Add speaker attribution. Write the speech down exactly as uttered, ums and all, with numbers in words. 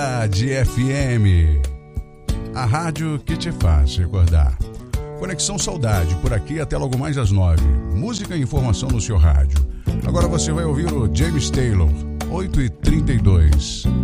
Speaker 1: Cidade F M, a rádio que te faz recordar. Conexão Saudade, por aqui até logo mais às nove. Música e informação no seu rádio. Agora você vai ouvir o James Taylor, oito e trinta e dois.